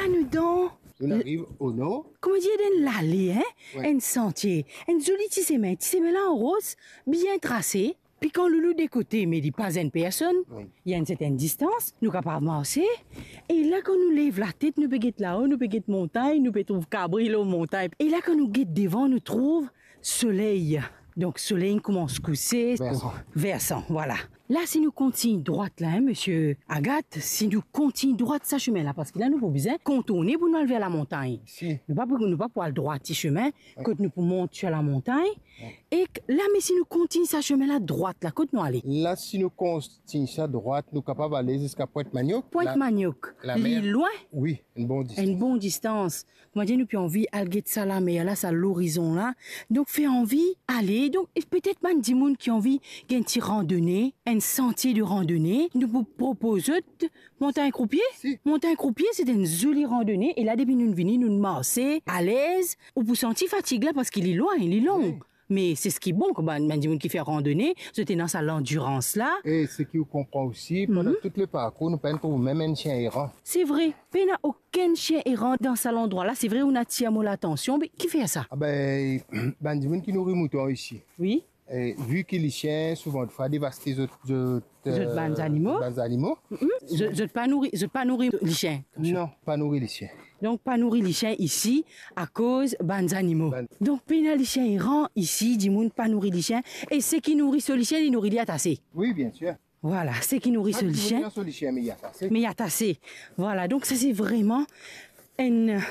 nous dans... On arrive au nord. Comment dire, l'allée, hein? Ouais. Un sentier, un joli tissemé là en rose, bien tracé. Puis quand le loup des côtés, mais dit pas une personne, Oui. il y a une certaine distance, nous capables de marcher. Et là, quand nous lève la tête, nous peut là-haut, nous peut montagne, nous peut trouver Cabril aux montagnes. Et là, quand nous guette devant, nous trouve soleil. Donc, soleil commence à coucher. Versant. Versant, voilà. Là, si nous continuons droite, là, hein, monsieur Agathe, si nous continuons droite, ce chemin-là, parce que là, nous avons besoin de contourner pour nous aller vers la montagne. Si. Nous ne pas pour aller droit, ce chemin, quand nous pouvons monter sur la montagne. Et là, mais si nous continuons ce chemin-là, droite, là, quand nous allons. Là, si nous continuons à droite, nous sommes capables d'aller jusqu'à Pointe-Manioc. Pointe-Manioc, la il est mer. loin. Oui, une bonne distance. Une bonne distance. Moi, j'ai nous puis envie d'aller ça là, mais là, ça l'horizon là. Donc, fait envie aller. Donc, peut-être même des gens qui ont envie d'une petite randonnée, un sentier de randonnée. Nous vous proposons de monter un croupier. Si. Monter un croupier, c'est une jolie randonnée. Et là, depuis nous venons, nous marcher à l'aise. Ou vous sentir fatigué là parce qu'il est loin, il est long. Oui. Mais c'est ce qui est bon, comme un gens qui fait randonnée, c'était dans sa l'endurance là. Et ce qui vous comprend aussi, pendant tout le parcours, nous pouvons trouver même un chien errant. C'est vrai, il n'y a aucun chien errant dans cet endroit-là. C'est vrai, on attire l'attention. Mais qui fait ça? Ah ben, des gens qui nourrissent moutons ici. Oui. Et vu que les chiens, souvent, fois dévastent les autres animaux. animaux. Je ne pas nourrir les chiens. Non, pas nourrir les chiens. Donc, pas nourrir les chiens ici à cause des animaux. Donc, pénal les chiens errants ici, du monde pas nourrir les chiens. Et ceux qui nourrissent les chiens, ils nourrissent les attassés. Oui, bien sûr. Voilà, ceux qui nourrissent les chiens. Mais il y a ça. Mais il y a tassé. Voilà, donc ça c'est vraiment une